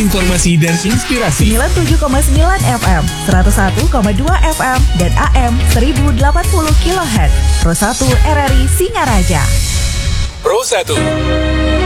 informasi dan inspirasi. 97,9 FM, 101,2 FM, dan AM 1080 kHz. Pro 1 RRI Singaraja. Pro 1.